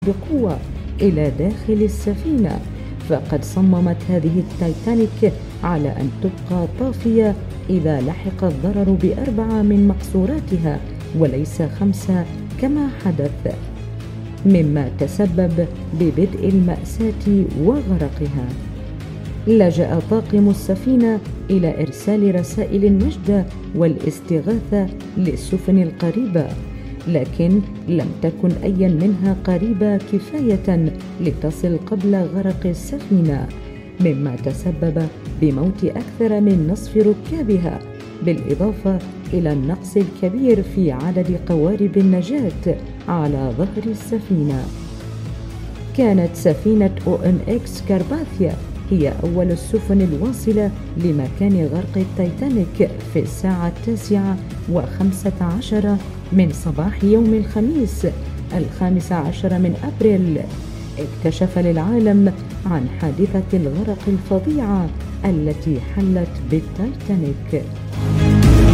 بقوة إلى داخل السفينة، فقد صممت هذه التايتانيك على أن تبقى طافية إذا لحق الضرر ب4 من مقصوراتها وليس 5 كما حدث، مما تسبب ببدء المأساة وغرقها. لجأ طاقم السفينة إلى إرسال رسائل النجدة والاستغاثة للسفن القريبة، لكن لم تكن أي منها قريبة كفاية لتصل قبل غرق السفينة، مما تسبب بموت أكثر من نصف ركابها، بالإضافة إلى النقص الكبير في عدد قوارب النجاة على ظهر السفينة. كانت سفينة ONX كارباثيا هي أول السفن الواصلة لمكان غرق التايتانيك في الساعة 9:15 من صباح يوم الخميس 15 من أبريل. اكتشف للعالم عن حادثة الغرق الفظيعة التي حلت بالتايتانيك.